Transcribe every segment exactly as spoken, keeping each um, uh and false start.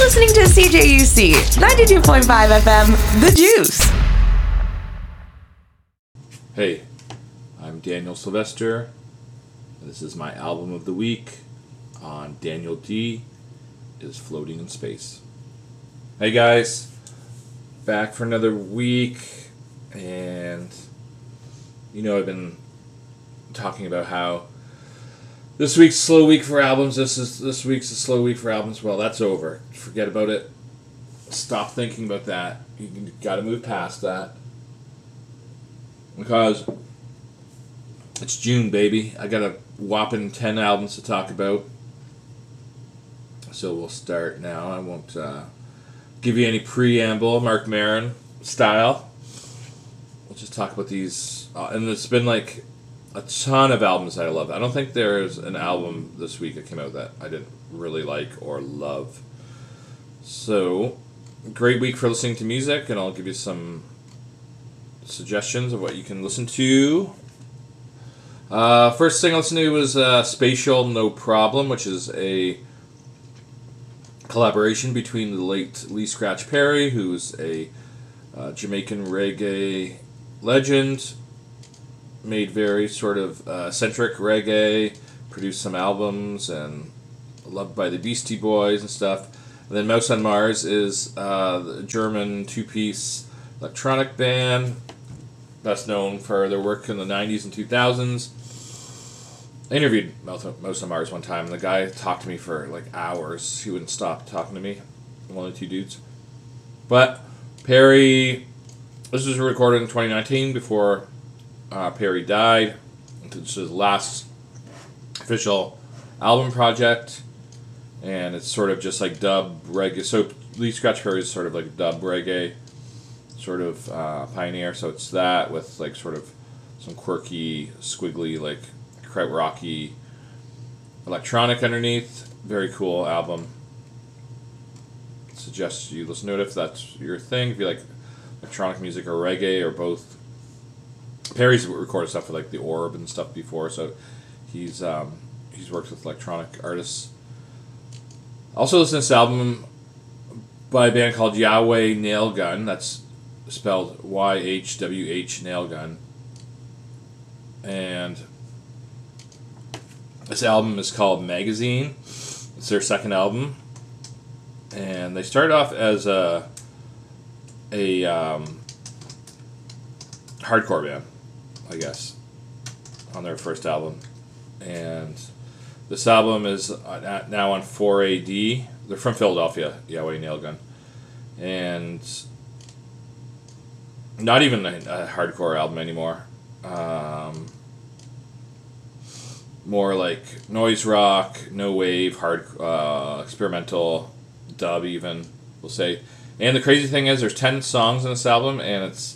listening to C J U C ninety-two point five F M, The Juice. Hey, I'm Daniel Sylvester. This is my album of the week on Daniel D. is Floating in Space. Hey guys, back for another week, and you know I've been talking about how this week's a slow week for albums. This is this week's a slow week for albums. Well, that's over. Forget about it. Stop thinking about that. You got to move past that because it's June, baby. I got a whopping ten albums to talk about. So we'll start now. I won't uh, give you any preamble, Mark Maron style. We'll just talk about these. Uh, and it's been like a ton of albums that I love. I don't think there's an album this week that came out that I didn't really like or love. So, great week for listening to music, and I'll give you some suggestions of what you can listen to. Uh, first thing I listened to was uh, Spatial No Problem, which is a collaboration between the late Lee Scratch Perry, who's a uh, Jamaican reggae legend, made very sort of uh, eccentric reggae, produced some albums, and loved by the Beastie Boys and stuff. And then Mouse on Mars is uh, the German two-piece electronic band, best known for their work in the nineties and two thousands. I interviewed Mouse on Mars one time, and the guy talked to me for like hours. He wouldn't stop talking to me. One of the two dudes. But Perry, this was recorded in twenty nineteen before uh, Perry died. This is his last official album project, and it's sort of just like dub reggae. So Lee Scratch Perry is sort of like dub reggae, sort of uh, pioneer. So it's that with like sort of some quirky, squiggly, like krautrocky electronic underneath. Very cool album. Suggest you listen to it if that's your thing. If you like electronic music or reggae or both. Perry's recorded stuff with like the Orb and stuff before, so he's um, he's worked with electronic artists. Also listen to this album by a band called Yahweh Nailgun. That's spelled Y H W H Nailgun. And this album is called Magazine. It's their second album. And they started off as a, a um, hardcore band, I guess, on their first album. And this album is now on four A D. They're from Philadelphia, Yahweh Nailgun. And not even a, a hardcore album anymore. Um, more like noise rock, no wave, hard, uh, experimental, dub even, we'll say. And the crazy thing is there's ten songs in this album, and it's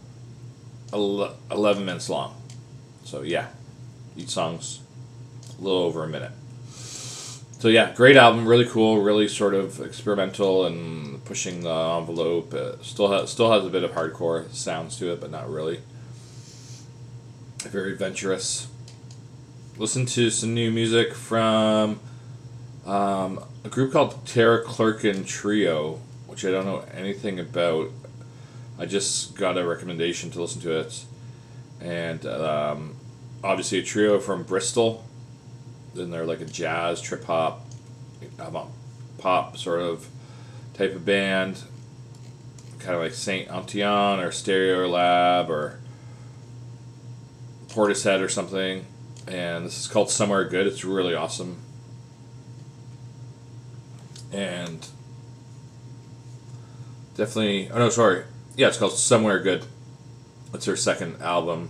eleven minutes long. So yeah, each song's a little over a minute. So yeah, great album, really cool, really sort of experimental and pushing the envelope. Uh, still has still has a bit of hardcore sounds to it, but not really. Very adventurous. Listen to some new music from um, a group called Tara Clerkin Trio, which I don't know anything about. I just got a recommendation to listen to it, and um, obviously a trio from Bristol. Then they're like a jazz, trip hop, avant pop sort of type of band, kind of like Saint Antoine or Stereolab or Portishead or something. And this is called Somewhere Good. It's really awesome. And definitely, oh no, sorry. Yeah, it's called Somewhere Good. It's their second album.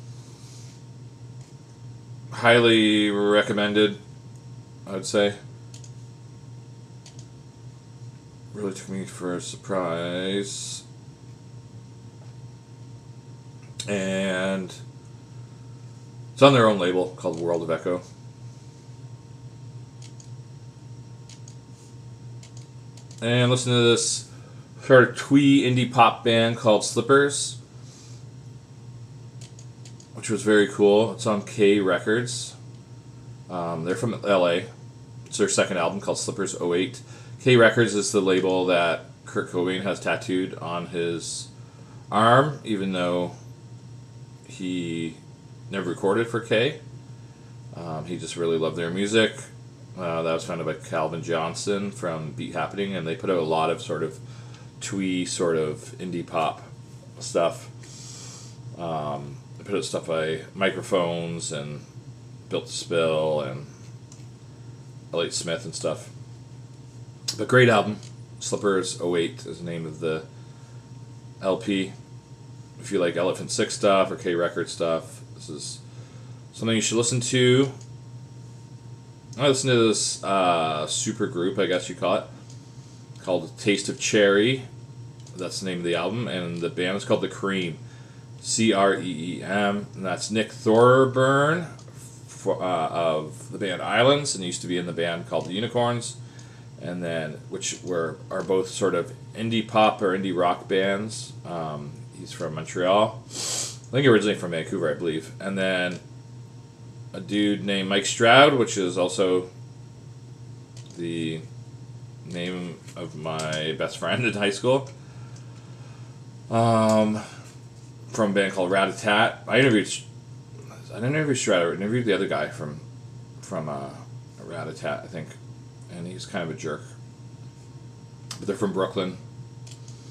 Highly recommended, I would say. Really took me for a surprise. And it's on their own label called World of Echo. And listen to this sort of twee indie pop band called Slippers, which was very cool. It's on K Records. Um, they're from L A. It's their second album called Slippers oh eight. K Records is the label that Kurt Cobain has tattooed on his arm, even though he never recorded for K. Um, he just really loved their music. Uh, that was founded by Calvin Johnson from Beat Happening, and they put out a lot of sort of twee sort of indie pop stuff. Um, they put out stuff by Microphones and Built to Spill and Elliott Smith and stuff. But great album. Slippers oh eight is the name of the L P. If you like Elephant Six stuff or K Record stuff, this is something you should listen to. I listened to this uh, super group, I guess you call it, called Taste of Cherry. That's the name of the album, and the band is called The Cream, C R E E M, and that's Nick Thorburn for, uh, of the band Islands, and used to be in the band called The Unicorns, and then which were are both sort of indie pop or indie rock bands. Um, he's from Montreal, I think originally from Vancouver, I believe, and then a dude named Mike Stroud, which is also the name of my best friend in high school. Um, from a band called Rat-a-Tat. I interviewed, I didn't interview Stroud, I interviewed the other guy from, from uh, Rat-a-Tat, I think, and he's kind of a jerk. But they're from Brooklyn.